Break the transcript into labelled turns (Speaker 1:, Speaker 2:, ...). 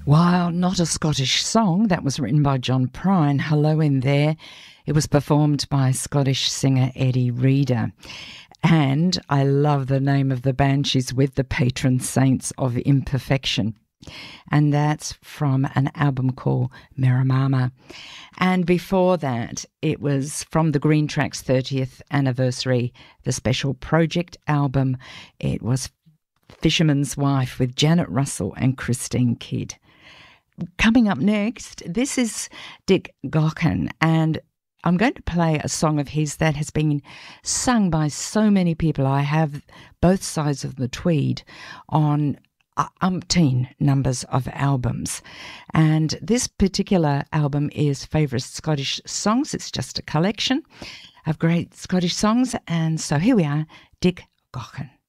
Speaker 1: While not a Scottish song, that was written by John Prine. Hello in there. It was performed by Scottish singer Eddie Reader. And I love the name of the band she's with, the Patron Saints of Imperfection. And that's from an album called Miramama. And before that, it was from the Green Tracks 30th anniversary, the special project album. It was Fisherman's Wife with Janet Russell and Christine Kidd. Coming up next, this is Dick Gaughan, and I'm going to play a song of his that has been sung by so many people. I have both sides of the Tweed on umpteen numbers of albums, and this particular album is Favourite Scottish Songs. It's just a collection of great Scottish songs, and so here we are, Dick Gaughan.